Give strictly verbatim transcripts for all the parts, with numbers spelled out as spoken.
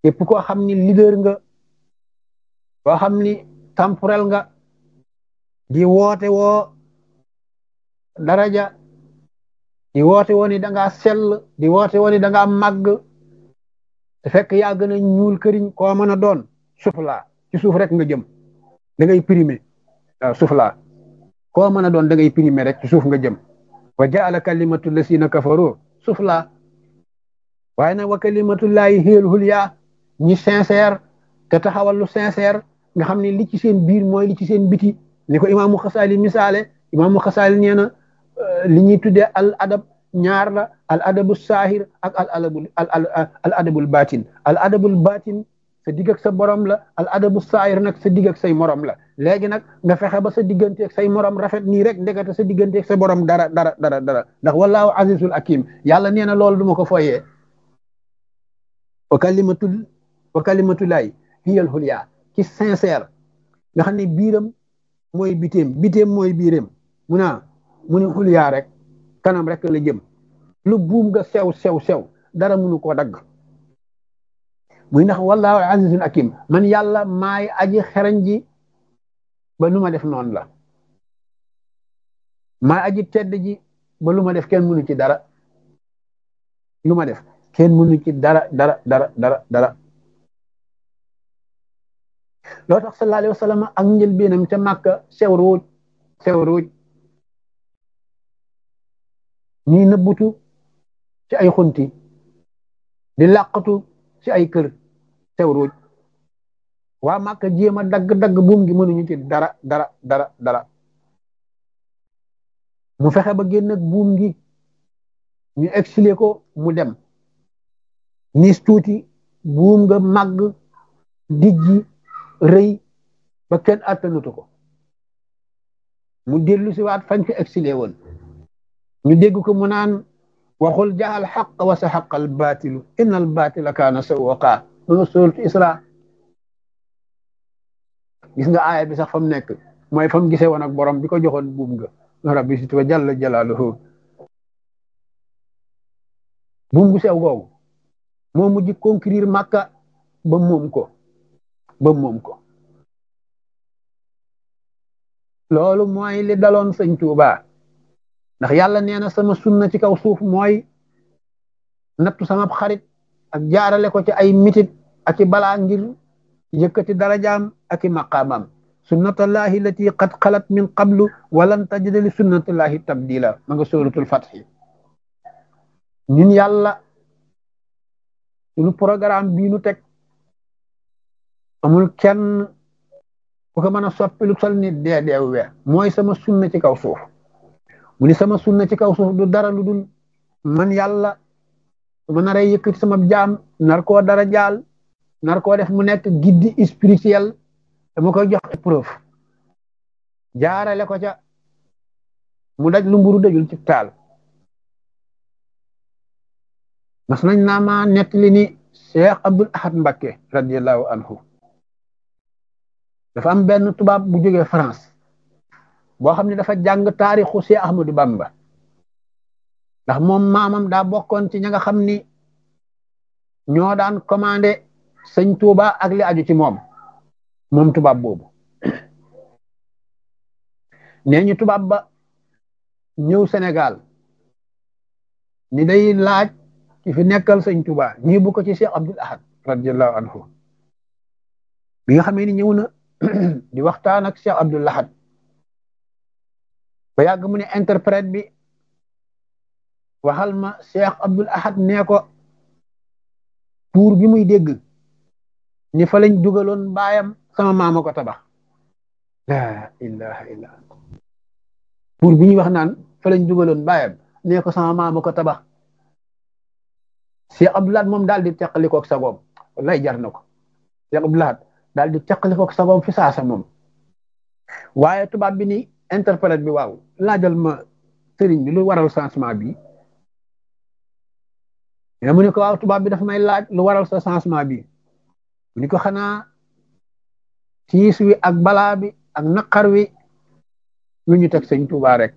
képp koo xam ni leader nga koo xam ni temporel nga di woote woo daraja di woote woo ni da ngaa sell di woote woo ni da ngaa màgg te fekk yaa gën a ñuul këriñ koo mën a doon suuf laa ci suuf rek nga jëm da ngay primé waaw suuf laa koo mën a doon da ngay primé rek ci suuf nga jëm wa jaala kalimatu lasina kafaru suuf laa waaye nag wa kalimatullahi hiyal hulya ñi sincère te taxawal lu sincère nga xam ne li ci seen biir mooy li ci seen biti ni ko imaamu xasaali misaale imaamu xasaali nee na li ñuy tuddee al adab ñaar la al adabu saahir ak al adabul al adabul batin al adabul batin sa digg ak sa borom la al adabu saahir nag sa digg ak say morom la léegi nag nga fexe ba sa digganteeg say morom rafet nii rek ndekete sa digganteeg sa borom dara dara dara dara ndax wallaahu azizul hakim yàlla nee na loolu du ma ko foyee wa kalimatul wa kalimatullahi hiyal hulya ci sincère nga xam ne biiram mooy biteem biteem mooy biiram mu naa mu ne hulya rek kanam rek la jëm lu buum nga sew sew sew dara mënu koo dagg muy ndax wallaahu azizul hakim man yàlla maay aji xereñ ji ba lu ma def noonu la maay aji tedd ji ba lu ma def kenn mënu ci dara lu ma def kenn mënu ci dara dara dara dara dara loo tax sallallahu alayhi wa sallam ak njëlbéenam ca Màkka sew ruuj sew ruuj ñii nëbbutu ci ay xunti di làqatu ci ay kër sew ruuj waa Màkka jéem a dagg-dagg buum gi mënuñu ci dara dara dara dara mu fexe ba génn ak buum gi ñu exilé ko mu dem nis tuuti buum nga màgg dijji rëy ba kenn attanatu ko mu dellu si waat fañ ko exilé woon ñu dégg ko mu naan waxul jaxal xaq wa sa xaqal baatilu inna al baatila kaana sawaqa nga sóoratu Isra gis nga aaya bi sax fa mu nekk mooy fa mu gisee woon ak borom bi ko joxoon buum nga rabbi si tuba jalla jalaaluhu buum gu sew googu moo mujj conquérir Makka ba moom ko ba moom ko loolu mooy li daloon sëñ Tuuba ndax yàlla nee na sama sunna ci kaw suuf mooy nattu sama xarit ak jaarale ko ci ay mitit ak i balaa ngir yëkkati darajaam ak i maqaamam sunnatullahi lati qad xalat min qablu walan tajida li sunnatullahi tabdila ma nga suratul fathi ñun yàlla suñu programme bii nu teg amul kenn ku ko mën a soppi lu sol ni dee deew we mooy sama sunna ci kaw suuf mu ni sama sunna ci kaw suuf du dara lu dul man yàlla su ma naree yëkkati sama jaam nar koo dara jaal nar koo def mu nekk guide spirituel dama koy jox épreuve jaarale ko ca mu daj lu mburu dajul ci taal mas nañ naa ma nettali ni Cheikh Abdul Ahad Mbacké radiallahu anhu dafa am benn tubaab bu jógee France boo xam ne dafa jàng taarixu Cheikh Ahmadou Bamba ndax moom maamam daa bokkoon ci ña nga xam ni ñoo daan commandé sëñ Touba ak li aju ci moom moom tubaab boobu nee ñu tubaab ba ñëw Sénégal ni day laaj ki fi nekkal sëñ Touba ñii bu ko ci Cheikh Abdul Ahad radiallahu anhu bi nga xamee ni ñëw na di waxtaan ak Cheikh Abdul Ahad ba yàgg mu ne interprète bi waxal ma Cheikh Abdul Ahad nee ko tuur bi muy dégg ni fa lañ dugaloon baayam sama maama ko tabax la ilaha illa tuur bi ñuy wax naan fa lañ dugaloon baayam nee ko sama maama ko tabax Cheikh Abdul Ahad moom daal di teqalikook sagoom wallaay jar na ko Cheikh Abdul Ahad daal di teqalikook sagoom fi saasa moom waaye tubaab bi ni interprète bi waaw laajal ma sëriñ bi lu waral changement bi mais mu ne ko waaw tubaab bi dafa may laaj lu waral sa changement bi mu ne ko xanaa tiis wi ak balaa bi ak naqar wi lu ñu teg sëñ Tuubaa rek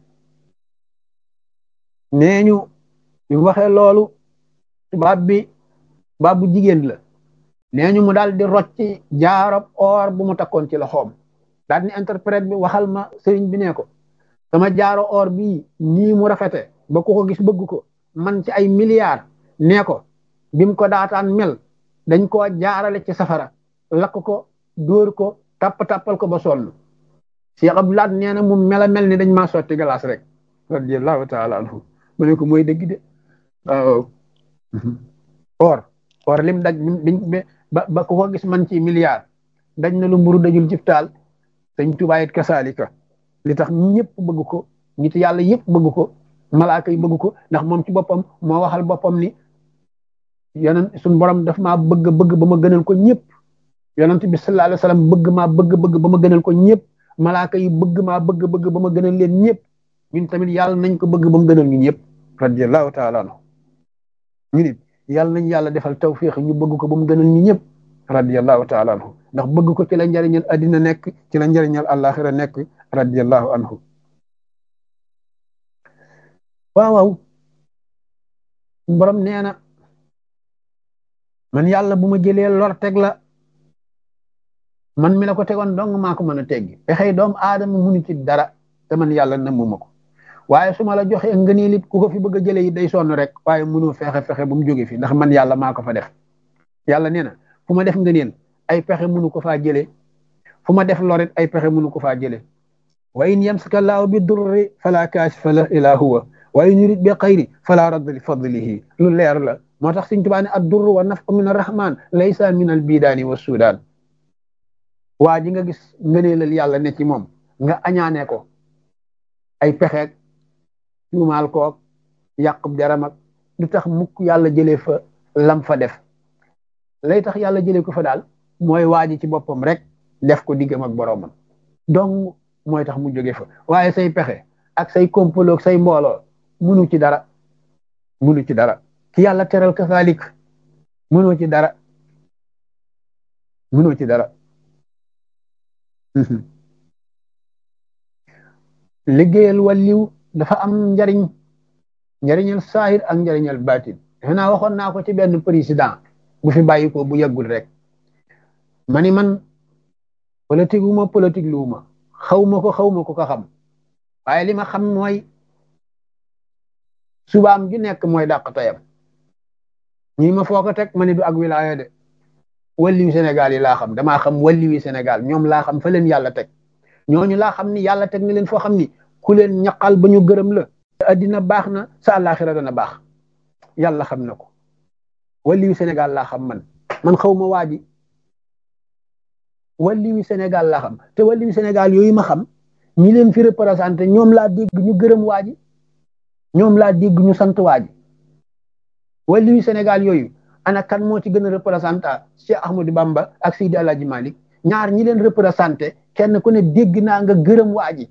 nee ñu ñu waxee loolu tubaab bi tubaab bu jigéen la nee ñu mu daal di rocci jaarab or bu mu takkoon ci loxoom daal ni interprète bi waxal ma sëriñ bi ne ko sama jaaro or bii nii mu rafete ba ku ko gis bëgg ko man ci ay milliards nee ko bi mu ko daataan mel dañ koo jaarale ci safara lakk ko dóor ko tapp tappal ko ba sonn Cheikh Abdoulaye nee na mu mel a mel ni dañ maa sotti galaas rek radiyallahu taala anhu mu ne ko mooy dëgg de waaw or or lim daj ba ba ku ko gis man ci milliards daj na lu mburu dajul cib taal Sëñ Tuubaa it kasaalika li tax ñëpp bëgg ko nit yàlla yëpp bëgg ko malaaka yi bëgg ko ndax moom ci boppam moo waxal boppam ni yonent suñ borom daf maa bëgg bëgg ba ma gënal ko ñëpp yonent bi sallallahu alayhi wa sallam bëgg maa bëgg bëgg ba ma gënal ko ñëpp malaaka yi bëgg maa bëgg bëgg ba ma gënal leen ñëpp ñun tamit yàlla nañ ko bëgg ba mu gënal ñu ñëpp radiyallahu taala anhu ñu nit yàlla nañ yàlla defal tawfiix ñu bëgg ko ba mu gënal ñu ñëpp radiyallahu taala anhu ndax bëgg ko ci la njariñal addina nekk ci la njariñal àllaaxira nekk radiyallahu anhu waaw waaw borom nee na man yàlla bu ma jëlee lor teg la man mi la ko tegoon dong maa ko mën a teggi pexey doomu aadama munu ci dara te man yàlla namuma ko waaye su ma la joxee ngëneel it ku ko fi bëgg a jëlee it day sonn rek waaye mënoo fexe fexe bu mu jóge fi ndax man yàlla maa ko fa def yàlla nee na fu ma def ngëneel ay pexe mënu ko faa jëlee fu ma def lorit ay pexe mënu ko faa jëlee wa in yamsaka llaahu bi durri fala kaashifa lahu illaa huwa wa in yurid bi xayri fala radda li fadlihi lu leer la moo tax Sëñ Tuubaa ne ad-durru wa naf'u min ar-rahman laysa min al-bidaani wa suudaan waa ji nga gis ngëneelal yàlla ne ci moom nga añaane ko ay pexeeg tuumaal koog yàqub jaram ak du tax mukk yàlla jëlee fa lam fa def lay tax yàlla jëlee ko fa daal mooy waa ji ci boppam rek def ko diggam ak boroomam donc mooy tax mu jóge fa waaye say pexe ak say kompoloog say mbooloo munu ci dara munu ci dara ki yàlla teral kasaalik mënoo ci dara mënoo ci dara liggéeyal wàlliw dafa am njariñ njariñal saahir ak njariñal baatin xanaa waxoon naa ko ci benn président bu fi bàyyi ko bu yàggul rek ma ni man politique wu ma politique lu ma xaw ma ko xaw ma ko ko xam waaye li ma xam mooy subaam gi nekk mooy dàq tayam ñi ma foo ko teg ma ni du ak wilaaya de walliwi Sénégal yi laa xam damaa xam walliwi Sénégal ñoom laa xam fa leen yàlla teg ñooñu laa xam ni yàlla teg na leen foo xam ni ku leen ñaqal ba ñu gërëm la addina baax na sa àllaaxira dana baax yàlla xam na ko walliwi Sénégal laa xam man man xaw ma waa ji walliwi Sénégal laa xam te walliwi Sénégal yooyu ma xam ñi leen fi représenté ñoom laa dégg ñu gërëm waa ji ñoom laa dégg ñu sant waa ji walliwi Sénégal yooyu ana kan moo ci gën a représenté Cheikh Ahmadou Bamba ak Seydi Alaaji Malik ñaar ñi leen représenté kenn ku ne dégg naa nga gërëm waa ji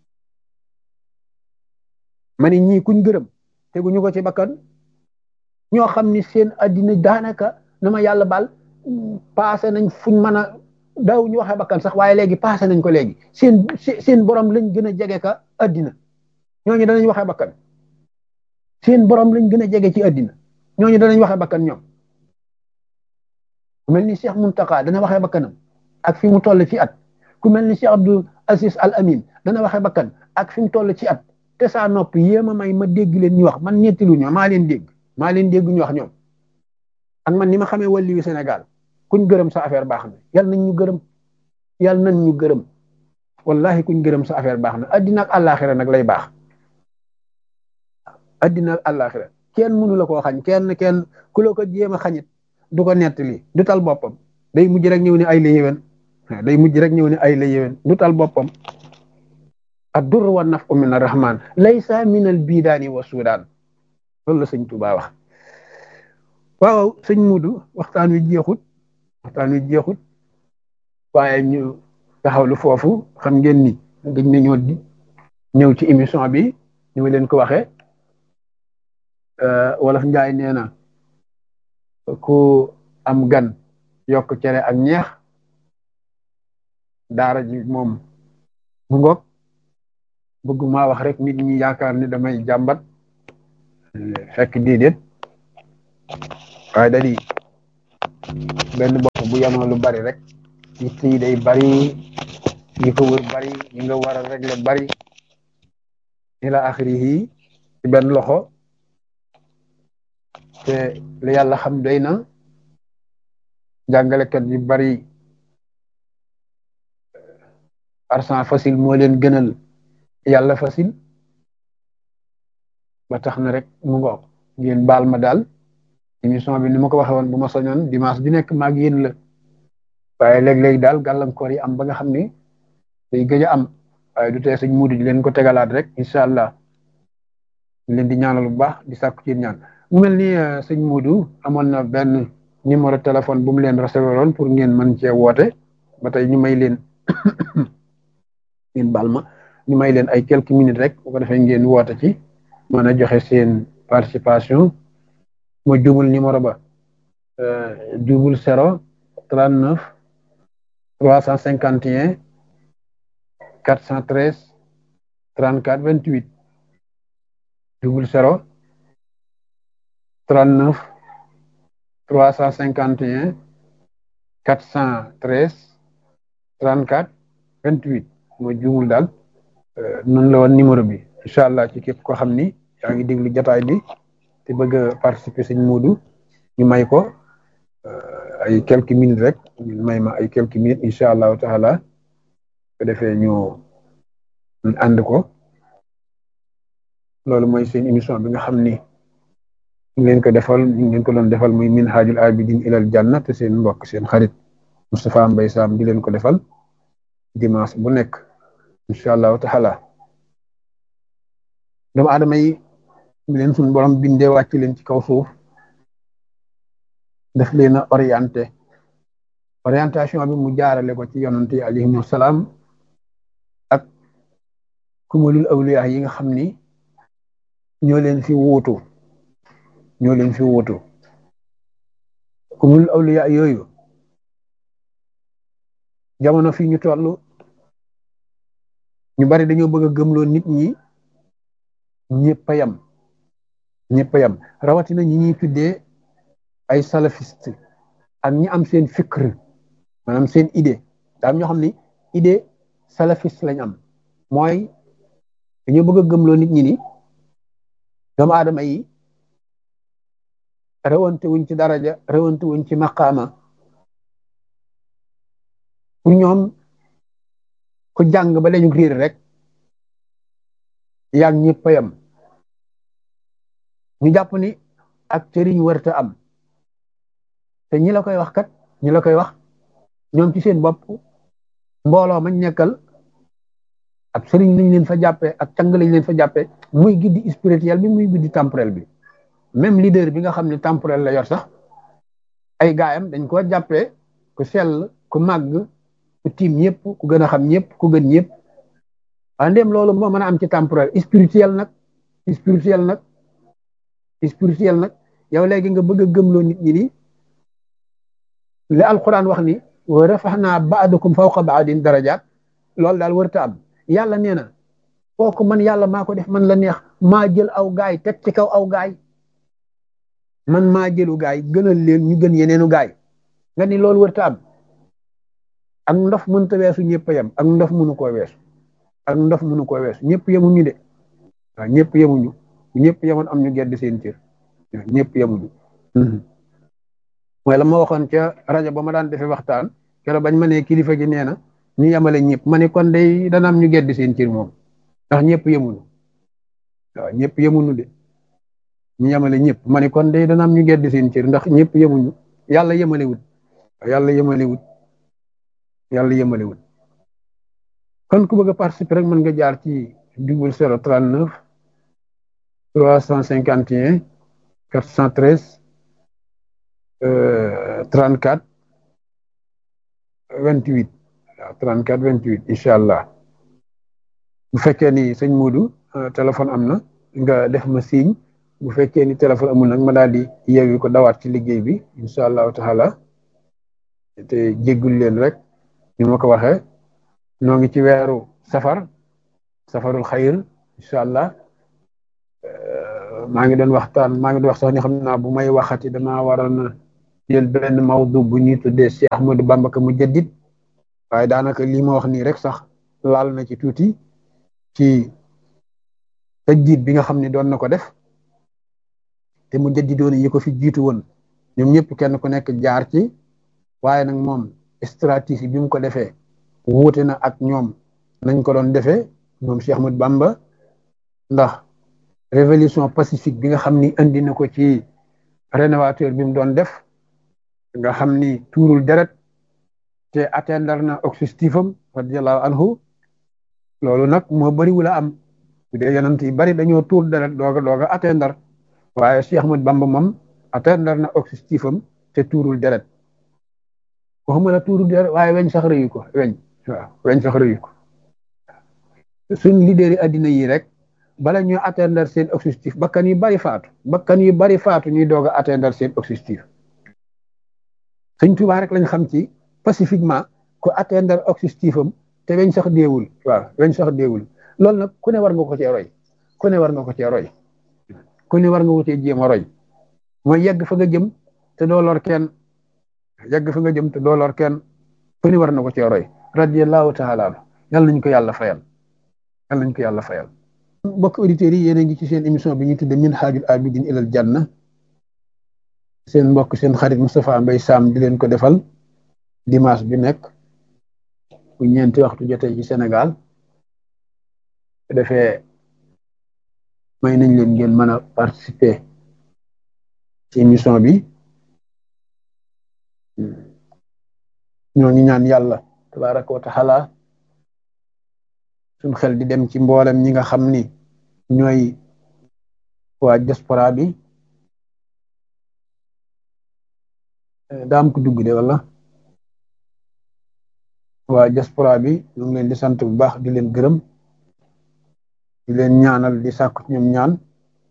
ma ne ñii kuñ gërëm teguñu ko ci bakkan ñoo xam ni seen addina daanaka na ma yàlla baal passé nañ fuñ mën a daaw ñu waxee bakkan sax waaye léegi passé nañ ko léegi seen seen borom lañ gën a jege ka addina ñooñu danañ waxee bakkan seen borom lañ gën a jege ci addina ñooñu danañ waxee bakkan ñoom ku mel ni Cheikh Muntaka dana waxee bakkanam ak fi mu toll ci at ku mel ni Cheikh Abdul Aziz Al Amin dana waxee bakkan ak fi mu toll ci at te saa nopp yéema may ma dégg leen ñu wax man ñettilu ñoo maa leen dégg maa leen dégg ñu wax ñoom ak man ni ma xamee wàlliwu Sénégal kuñ gërëm sa affaire baax na yal nañ ñu gërëm yal nañ ñu gërëm wallahi kuñ gërëm sa affaire baax na addina ak àllaaxira nag lay baax addina ak àllaaxira kenn mënu la koo xañ kenn kenn ku la ko jéem a xañit du ko nettali du tal boppam day mujj rek ñëw ni ay la yéwén day mujj rek ñëw ni ay la yéwén du tal boppam ad-durru wa naf'u min ar-rahman laysa min al-bidaani wa suudaan loolu la sëñ Tuubaa wax waaw sëñ Mudu waxtaan wi jeexut waxtaan wi jeexut waaye ñu taxawlu foofu xam ngeen ni gëj nañoo di ñëw ci émission bi ñu ngi leen ko waxee wolof njaay nee na ku am gan yokk cere ak ñeex daara ji moom mu ngoog bëgguma wax rek nit ñi yaakaar ni damay jàmbat fekk déedéet waaye da di benn bopp bu yanoo lu bari rek yitt yi day bari yi ko wër bari yi nga war a régler bari ila axirihi ci benn loxo te li yàlla xam doy na jàngalekat yu bari argent facile moo leen gënal yàlla facile ba tax na rek mu ngo ngeen baal ma daal émission bi ni ma ko waxee woon bu ma soñoon dimanche bi nekk maag yéen la waaye léeg-léeg daal gàllankoor yi am ba nga xam ni day gëj a am waaye du tee sëñ Muudu di leen ko tegalaat rek incha allah ñu leen di ñaanal bu baax di sàkku ci ñaan mu mel ni sëñ Muudu amoon na benn numéro téléphone bu mu leen recevoir woon pour ngeen mën cee woote ba tey ñu may leen ngeen baal ma ñu may leen ay quelques minutes rek bu ko defee ngeen woote ci mën a joxe seen participation ma jubul numéro ba jubul zéro trente-neuf trois cent cinquante et un quatre cent treize trente-quatre vingt-huit jubul zéro trente-neuf trois cent cinquante et un quatre cent treize trente-quatre vingt-huit ma jubul daal noonu la woon numéro bi incha allah ci képp koo xam ni yaa ngi déglu jotaay bi te bëgg a participer sëñ Muudu ñu may ko ay quelques minutes rek ñu may ma ay quelques minutes incha allahu taala ko defee ñu ànd ko loolu mooy seen émission bi nga xam ni ñu leen ko defal ñu leen ko doon defal muy minhajul abidin ilal janna te seen mbokk seen xarit Moustapha Mbaye Sam di leen ko defal dimanche bu nekk incha allahu taala doomu aadama yi mi leen suñu borom bindee wàcc leen ci kaw suuf def leen a orienté orientation bi mu jaarale ko ci yonante yi alayhimu salaam ak kumalul awliya yi nga xam ni ñoo leen fi wuutu ñoo leen fi wuutu kumalul awliya yooyu jamono fi ñu toll ñu bari dañoo bëgg a gëmloo nit ñi ñëpp a yam ñëpp a yam rawatina ñi ñuy tuddee ay salafiste ak ñi am seen fikr maanaam seen idée daa am ñoo xam ni idée salafiste lañ am mooy dañoo bëgg a gëmloo nit ñi ni doomu aadama yi rawante wuñ ci daraja rawante wuñ ci maqaama pour ñoom ku jàng ba lañu réer rek yaag ñëpp a yam ñu jàpp ni ak sëriñ warta am te ñi la koy wax kat ñi la koy wax ñoom ci seen bopp mbooloo mañ nekkal ak sëriñ lañ leen fa jàppee ak càng lañ leen fa jàppee muy guddi spirituel bi muy guddi temporel bi même leader bi nga xam ne temporel la yor sax ay gaayam dañ ko jàppee ku sell ku màgg ku tiim ñëpp ku gën a xam ñëpp ku gën ñëpp waaye ndéem loolu moo mën a am ci temporel spirituel nag spirituel nag spirituel nag yow léegi nga bëgg a gëmloo nit ñi ni li alquran wax ni wa rafaxnaa ba'dakum fawqa ba'din darajaat loolu daal wërta am yàlla nee na kooku man yàlla maa ko def man la neex maa jël aw gaay teg ci kaw aw gaay man maa jëlu gaay gënal leen ñu gën yeneenu gaay nga ni loolu wërta am ak ndof mënta weesu ñëpp a yem ak ndof mënu koo weesu ak ndof mënu koo weesu ñëpp yemuñu de waaw ñëpp yemuñu ñëpp yemoon am ñu gedd seen cër ñëpp yemuñu mooy la ma waxoon ca rajo ba ma daan defee waxtaan keroog bañ ma ne kilifa gi nee na ñu yemale ñëpp ma ne kon day dana am ñu gedd seen cër moom ndax ñëpp yemuñu waaw ñëpp yemuñu de ñu yemale ñëpp ma ne kon day dana am ñu gedd seen cër ndax ñëpp yemuñu yàlla yemalewut yàlla yemalewut yàlla yemalewut kon ku bëgg a participer rek mën nga jaar ci double zéro trente-neuf trois cent cinquante et un quatre cent treize trente-quatre vingt-huit waaw trente-quatre vingt-huit incha allah bu fekkee ni sëñ Modou téléphone am na nga def ma signe bu fekkee ni téléphone amul nag ma daal di yeewi ko dawaat ci liggéey bi incha allahu taala te jéggul leen rek ni ma ko waxee noo ngi ci weeru safar safarul xayr incha allah maa ngi doon waxtaan maa ngi doon wax sax ni xam naa bu may waxati damaa waroon jël benn mawdu bu ñuy tuddee Cheikh Ahmadou Bamba ka mujaddid waaye daanaka lii ma wax nii rek sax laal na ci tuuti ci tajdiid bi nga xam ne doon na ko def te mujaddidoon yi ko fi jiitu woon ñoom ñëpp kenn ku nekk jaar ci waaye nag moom stratégie bi mu ko defee wuute na ak ñoom nañ ko doon defee moom Cheikh Ahmadou Bamba ndax révolution pacifique bi nga xam ni indi na ko ci rénovateur bi mu doon def nga xam ni tuurul deret te atteindre na objectif am radiyallahu anhu loolu nag moo bëriwul a am bu dee yonent yi bari dañoo tuur deret dooga dooga atteindre waaye Cheikh Ahmadou Bamba moom atteindre na objectif am te tuurul deret waxuma la tuurul deret waaye weñ sax rëyu ko weñ waaw weñ sax rëyu ko suñ leader yi addina yi rek bala ñoo atteindre seen objectif bakkan yu bari faatu bakkan yu bari faatu ñuy doog a atteindre seen objectif Sëñ Tuubaa rek lañ xam ci pacifiquement ko atteindre objectif am te weñ sax deewul waaw weñ sax deewul loolu nag ku ne war nga ko cee roy ku ne war nga ko cee roy ku ne war nga ko cee jéem a roy mooy yegg fa nga jëm te doo lor kenn yegg fa nga jëm te doo lor kenn ku ne war na ko cee roy radiyallahu taala anhu yal nañ ko yàlla fayal yal nañ ko yàlla fayal. mbokk auditeurs yi yéen a ngi ci seen émission bi ñu tudde Minhajul Abidin ilal Janna seen mbokk seen xarit Moustapha Mbaye Sam di leen ko defal dimanche bi nekk bu ñeenti waxtu jotee ci Sénégal defee may nañ leen ngeen mën a participer ci émission bi ñoo ngi ñaan yàlla tabaraka wa taala suñ xel di dem ci mboolem ñi nga xam ni ñooy waa diaspora bi daam ko dugg de wala waa diaspora bi ñu ngi leen di sant bu baax di leen gërëm di leen ñaanal di sàkku ci ñoom ñaan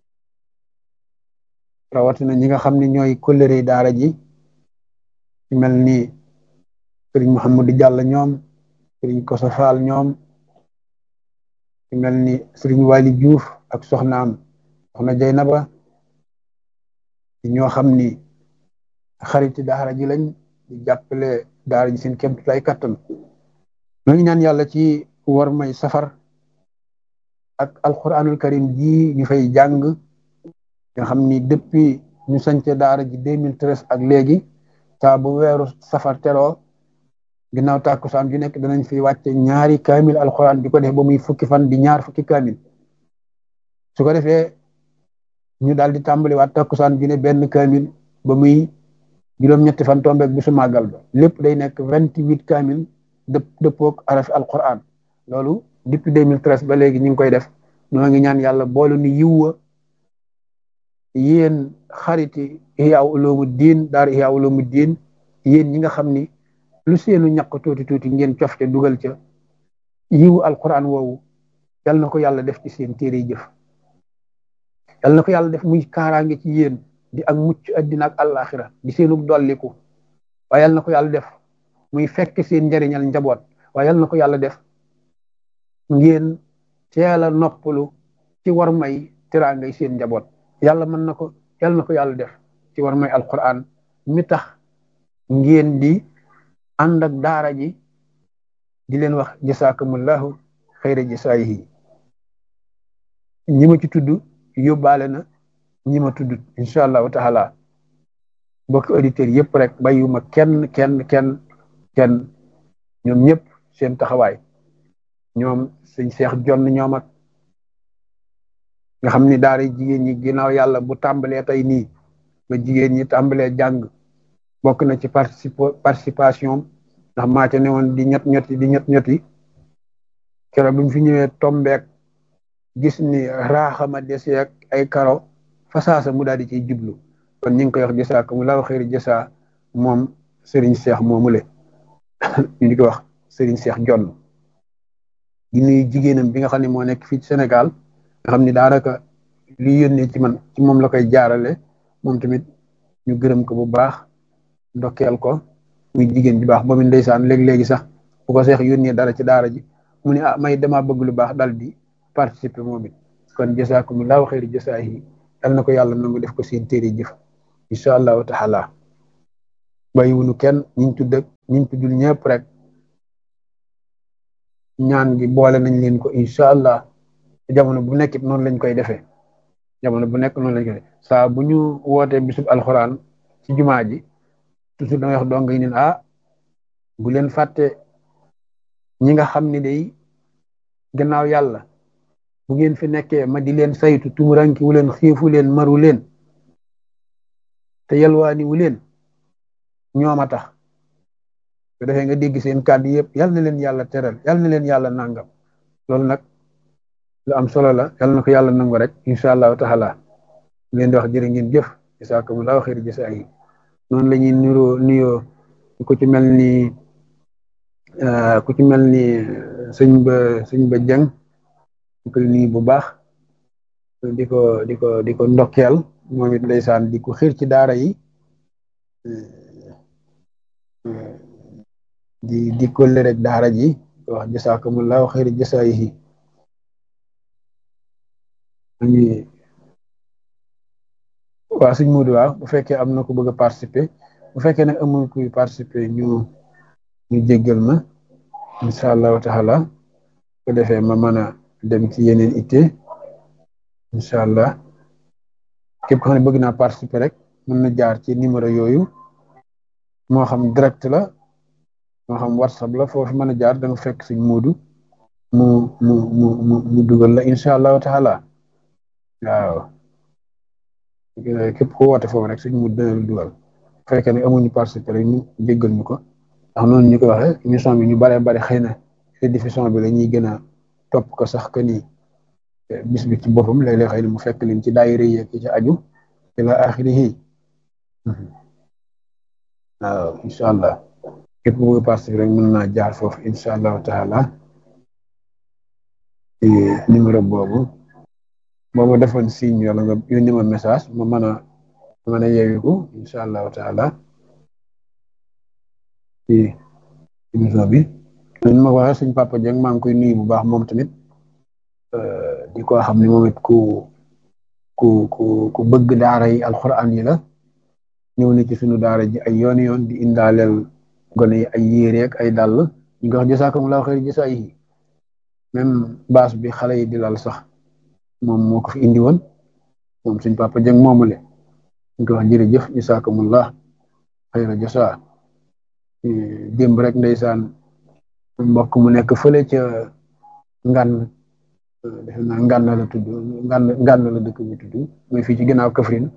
rawatina ñi nga xam ne ñooy kóllëre daara ji ci mel ni sëriñ Mouhamadou Diallo ñoom sëriñ Koso Fall ñoom ci mel ni sëriñ Wali Diouf ak soxnaam soxna Jeynaba ñoo xam ni xariti daara ji lañ di jàppale daara ji seen kémt lay kattan ñoo ngi ñaan yàlla ci war may safar ak alquranul karim ji ñu fay jàng nga xam ni depuis ñu sañce daara ji deux mille treize ak léegi saa bu weeru safar teroo ginnaaw tàkkusaan ju nekk danañ fi wàcce ñaari kaamil alquran di ko def ba muy fukki fan di ñaar fukki kaamil su ko defee ñu daal di tàmbali waat tàkkusaan ju ne benn kaamil ba muy juróom-ñetti fan tombeeg bisu màggal ba lépp day nekk vingt-huit kaamil dëpp dëppoog arafi alquran loolu depuis deux mille treize ba léegi ñu ngi koy def ñoo ngi ñaan yàlla boolu ni yiwwa yéen xariti Ihya Ulumuddin daara Ihya Ulumuddin yéen ñi nga xam ni lu seenu ñàkk tuuti tuuti ngeen cof ca dugal ca yiwu alquran woowu yal na ko yàlla def ci seen téere jëf yal na ko yàlla def muy kaaraange ci yéen di ak mucc addina ak àllaaxira di seenug dolliku waaye yal na ko yàlla def muy fekk seen njariñal njaboot waaye yal na ko yàlla def ngeen teel a noppalu ci war may teraangay seen njaboot yàlla mën na ko yal na ko yàlla def ci war may alquran mi tax ngeen di ànd ak daara ji di leen wax jasaakumullahu xayra jasaayihi ñi ma ci tudd yóbbaale na ñi ma tudd incha allahu taala mbokki auditeurs yëpp rek bàyyuma kenn kenn kenn kenn ñoom ñëpp seen taxawaay ñoom sëñ Seex Jonn ñoom ak nga xam ni daara jigéen ñi ginnaaw yàlla bu tàmbalee tey nii ba jigéen ñi tàmbalee jàng bokk na ci participation ndax maa ca ne woon di ñett ñetti di ñett ñetti keroog bi mu fi ñëwee tombeek gis ni raaxama deseek ay karo fasaasa mu daal di ciy jublu kon ñu ngi koy wax jasaakumullahu xayri jasa moom Serigne Cheikh moomule ñu di ko wax Serigne Cheikh Jonn di nuyu jigéenam bi nga xam ne moo nekk fii ci Sénégal nga xam ni daanaka li yónnee ci man ci moom la koy jaarale moom tamit ñu gërëm ko bu baax ndokkeel ko muy jigéen ju baax ba mu ndeysaan léegi-léegi sax bu ko seex yónnee dara ci daara ji mu ne ah may dama bëgg lu baax dal di participer moom it kon jasaakumullahu xayri jasaahi yal na ko yàlla nangu def ko seen téere jëf incha allahu taala bàyyiwunu kenn ñiñ tudd ak ñiñ tuddul ñëpp rek ñaan gi boole nañ leen ko incha allah jamono bu nekkit noonu lañ koy defee jamono bu nekk noonu lañ koy defee saa bu ñu wootee bisub alxuraan ci jumaa ji toujours da ngay wax dong yi ne ah bu leen fàtte ñi nga xam ne day gannaaw yàlla bu ngeen fi nekkee ma di leen saytu tumuranki wu leen xiifu leen maru leen te yalwaani wu leen ñoom a tax su defee nga dégg seen kàddu yëpp yal na leen yàlla teral yal na leen yàlla nangam loolu nag lu am solo la yal na ko yàlla nangu rek incha allahu taala leen di wax jërë ngeen jëf jazakumullahu xayr jasaa yi noonu la ñuy nuroo nuyoo ku ci mel ni ku ci mel ni sëñ ba sëñ ba jeng di ko nuyu bu baax di ko di ko di ko ndokkeel moom it ndeysaan di ko xiir ci daara yi di di kolle rek daara ji wax jazakumullahu xayr jasaa yi waaw sëñ Muudu waaw bu fekkee am na ko bëgg a participer bu fekkee nag amul kuy participer ñu ñu jéggal ma incha allahu taala ko defee ma mën a dem ci yeneen itte incha allah képp ko xam ne bëgg naa participer rek mën na jaar ci numéro yooyu moo xam direct la moo xam whatsapp la foofu mën a jaar da nga fekk sëñ Muudu mu mu mu mu mu dugal la incha allahu taala waaw képp ko woote foofu rek suñu mu dina lu dugal bu fekkee ne amuñu participer rek ñu jéggal ñu ko ndax noonu ñu ko waxee émission bi ñu baree bari xëy na rediffusion bi la ñuy gën a topp ko sax que ni bis bi ci boppam léeg-léeg xëy na mu fekk leen ci daayira yi ak ci aju ila axirihi waaw incha allah képp ku bëgg participer rek mën naa jaar foofu incha allahu taala numéro boobu boo ma defoon signe wala nga yónni ma message ma mën a mën a yeewiku incha allahu taala ci émission bi ñu ma waxee suñ papa Dieng maa ngi koy nuyu bu baax moom tamit di ko xam ne moom it ku ku ku ku bëgg daara yi alxuraan yi la ñëw na ci suñu daara ji ay yoon yoon di indaaleel gone yi ay yére ak ay dàll ñu ngi wax jasaakumullahu xayr jasaa yi même baas bi xale yi di lal sax moom moo ko fi indi woon moom suñ papa Dieng moomule ñu ko wax jërëjëf jasaakumullah xayra jasaa démb rek ndeysaan mbokk mu nekk fële ca ngan defe naa ngan la tudd ngan ngan la dëkk bi tudd mooy fii ci ginnaaw Kaffrine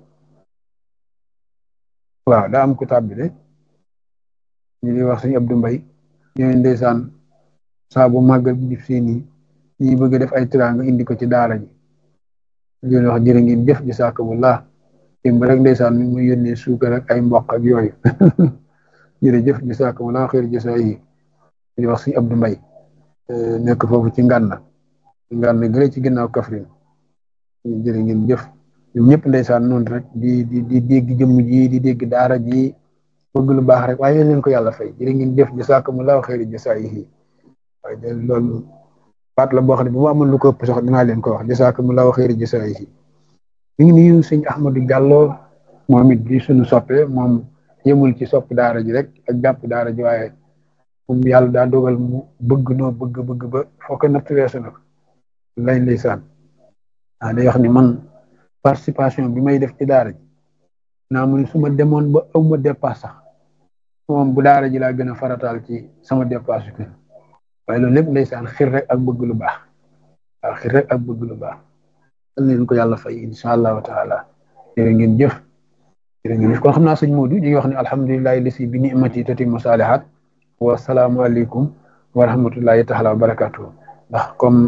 waaw daa am ku tàbbi de ñu di wax suñu Abdou Mbay ñooy ndeysaan saa bu màggal bi dif seeni ñi bëgg def ay tiraanga indi ko ci daara ji leen wax jërë ngeen jëf jazakumullah démb rek ndeysaan mi muy yónnee suukar ak ay mboq ak yooyu jërëjëf jazakumullah xayr jasaa yi di wax suñu Abdou Mbay nekk foofu ci ngànna ngànna gële ci ginnaaw Kaffrine jërë ngeen jëf ñoom ñëpp ndeysaan noonu rek di di di dégg jëmm ji di dégg daara ji bëgg lu baax rek waaye leen ko yàlla fay jërë ngeen jëf jazakumullah xayr jasaa yi waaye loolu baat la boo xam ne bu ma amoon lu ko ëpp sax dinaa leen ko wax jazakumullahu xayri jasaayihi ñu ngi nuyu sëñ Ahmadou Diallo moom it di suñu soppe moom yemul ci sopp daara ji rek ak jàpp daara ji waaye moom yàlla daa dogal mu bëgg noo bëgg bëgg ba foo ko natt weesu na ko lay ndeysaan ah day wax ni man participation bi may def ci daara ji naa mu ne su ma demoon ba aw ma dépasse sax moom bu daara ji laa gën a farataal ci sama dépasse ko waaye loolu lépp ndeysaan xir rek ak bëgg lu baax waaw xir rek ak bëgg lu baax dal leen ko yàlla fay insha allahu taala jërë ngeen jëf jërë ngeen jëf kon xam naa sëñ Modou ñu ngi wax ne alhamdulillahi lasi bi ni'mati tatimmu salihat wa salaamu aleykum wa rahmatullahi taala wa barakatuh ndax comme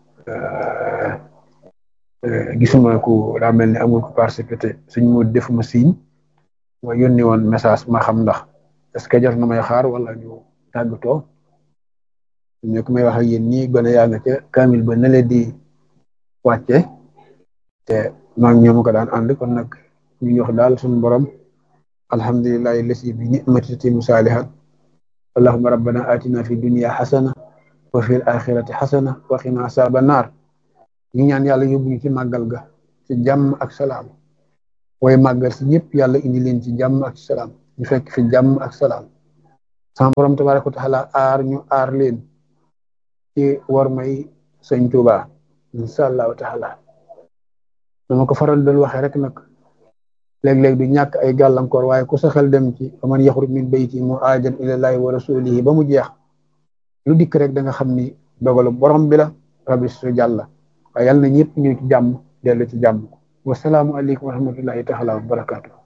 gisuma ku daa mel ni amul ko participé sëñ Modou defuma signe ma yónni woon message ma xam ndax est-ce que jar na may xaar wala ñu tàggatoo ñu ko may wax ak yéen ñii gone yaa nga ca kaamil ba na leen di wàcce te maag ñoom ko daan ànd kon nag ñu ngi wax daal suñu borom alhamdulillahi lasi bi ni'mati tatimmu salihat allahumma rabbana atina fi dunya hasana wa fil akhirati hasana wa qina azaban nar ñu ñaan yàlla yóbbu ñu ci màggal ga ci jàmm ak salaam way màggal si ñëpp yàlla indi leen ci jàmm ak salaam ñu fekk fi jàmm ak salaam sama borom tabaraka wa taala aar ñu aar leen ci war may sëñ Tuuba insha allahu taala dama ko faral doon waxee rek nag léeg-léeg du ñàkk ay gàllankoor waaye ku sa xel dem ci fa man yaxruj min bayti muhaajiran ilallahi wa rasulihi ba mu jeex lu dikk rek da nga xam ni dogalu borom bi la rabbi su jàlla waaye yàlla na ñëpp ñu ci jàmm dellu ci jàmm wasalaamu aleykum wa rahmatullahi taala wa barakaatu